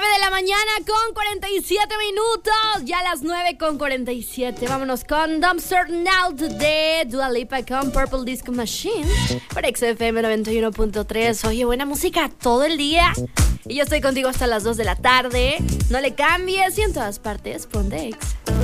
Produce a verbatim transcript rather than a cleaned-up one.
nueve de la mañana con cuarenta y siete minutos. Ya las nueve con cuarenta y siete. Vámonos con Dumpster Now de Dua Lipa con Purple Disco Machine por X F M noventa y uno punto tres. Oye, buena música todo el día. Y yo estoy contigo hasta las dos de la tarde. No le cambies y en todas partes ponte X.